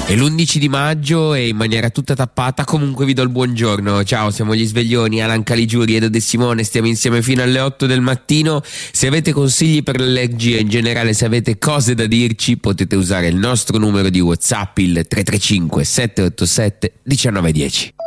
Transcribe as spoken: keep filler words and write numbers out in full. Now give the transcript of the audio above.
È l'undici di maggio e in maniera tutta tappata comunque vi do il buongiorno. Ciao, siamo gli Sveglioni, Alan Caligiuri ed Ede Simone, stiamo insieme fino alle otto del mattino. Se avete consigli per l'allergia, in generale se avete cose da dirci, potete usare il nostro numero di WhatsApp, il tre tre cinque sette otto sette uno nove uno zero.